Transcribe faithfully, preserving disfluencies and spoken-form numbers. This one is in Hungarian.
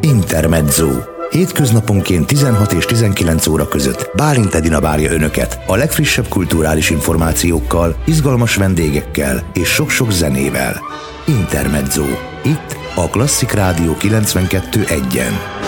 Intermezzo. Hétköznaponként tizenhat és tizenkilenc óra között Bálint Edina várja Önöket a legfrissebb kulturális információkkal, izgalmas vendégekkel és sok-sok zenével. Intermezzo. Itt a Klasszik Rádió kilencvenkettő egyen.